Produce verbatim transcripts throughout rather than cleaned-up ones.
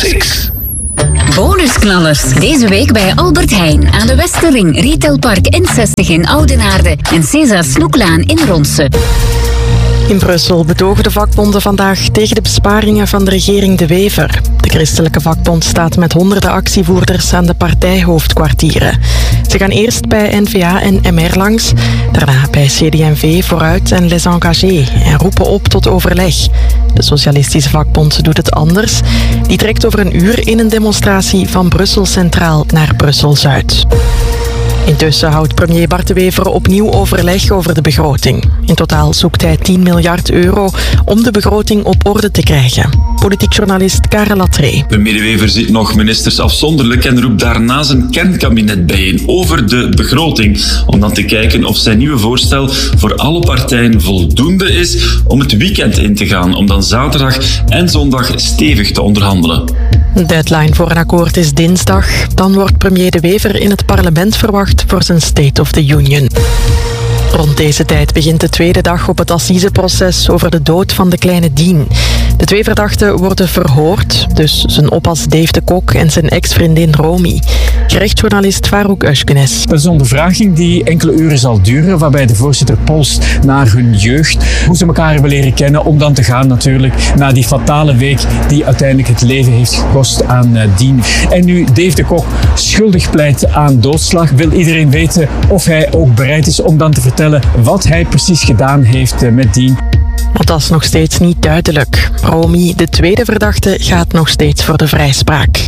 X. Bonusknallers. Deze week bij Albert Heijn aan de Westerring, Retailpark N zestig in Oudenaarde en César Snoeklaan in Ronse. In Brussel betogen de vakbonden vandaag tegen de besparingen van de regering De Wever. De christelijke vakbond staat met honderden actievoerders aan de partijhoofdkwartieren. Ze gaan eerst bij N V A en M R langs, daarna bij C D en V, Vooruit en Les Engagés en roepen op tot overleg. De Socialistische Vakbond doet het anders. Die trekt over een uur in een demonstratie van Brussel Centraal naar Brussel Zuid. Intussen houdt premier Bart De Wever opnieuw overleg over de begroting. In totaal zoekt hij tien miljard euro om de begroting op orde te krijgen. Politiek journalist Karel Latree. Premier De Wever ziet nog ministers afzonderlijk en roept daarna zijn kernkabinet bijeen over de begroting. Om dan te kijken of zijn nieuwe voorstel voor alle partijen voldoende is om het weekend in te gaan. Om dan zaterdag en zondag stevig te onderhandelen. De deadline voor een akkoord is dinsdag. Dan wordt premier De Wever in het parlement verwacht voor zijn State of the Union. Rond deze tijd begint de tweede dag op het assiseproces over de dood van de kleine Dien. De twee verdachten worden verhoord, dus zijn oppas Dave de Kok en zijn ex-vriendin Romy. Gerechtsjournalist Farouk Özkenes. Dat is een ondervraging die enkele uren zal duren, waarbij de voorzitter polst naar hun jeugd, hoe ze elkaar hebben leren kennen, om dan te gaan natuurlijk naar die fatale week die uiteindelijk het leven heeft gekost aan uh, Dien. En nu Dave de Kok schuldig pleit aan doodslag, wil iedereen weten of hij ook bereid is om dan te vertellen wat hij precies gedaan heeft uh, met Dien. Want dat is nog steeds niet duidelijk. Romy, de tweede verdachte, gaat nog steeds voor de vrijspraak.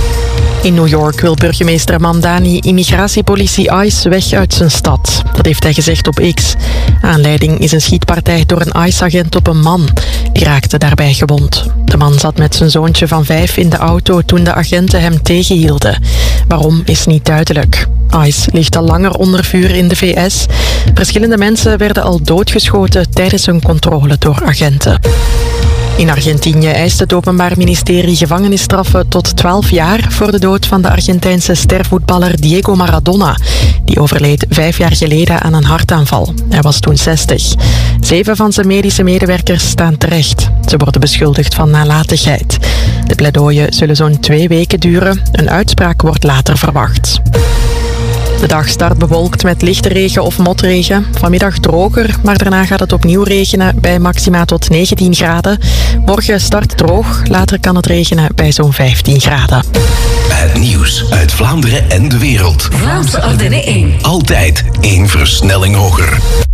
In New York wil burgemeester Mamdani immigratiepolitie ICE weg uit zijn stad. Dat heeft hij gezegd op X. Aanleiding is een schietpartij door een ICE-agent op een man. Die raakte daarbij gewond. De man zat met zijn zoontje van vijf in de auto toen de agenten hem tegenhielden. Waarom is niet duidelijk. ICE ligt al langer onder vuur in de V S. Verschillende mensen werden al doodgeschoten tijdens hun controle door agenten. In Argentinië eist het Openbaar Ministerie gevangenisstraffen tot twaalf jaar voor de dood van de Argentijnse stervoetballer Diego Maradona. Die overleed vijf jaar geleden aan een hartaanval. Hij was toen zestig. Zeven van zijn medische medewerkers staan terecht. Ze worden beschuldigd van nalatigheid. De pleidooien zullen zo'n twee weken duren. Een uitspraak wordt later verwacht. De dag start bewolkt met lichte regen of motregen. Vanmiddag droger, maar daarna gaat het opnieuw regenen bij maxima tot negentien graden. Morgen start droog, later kan het regenen bij zo'n vijftien graden. Het nieuws uit Vlaanderen en de wereld. Vlaamse Ardenne één. Altijd één versnelling hoger.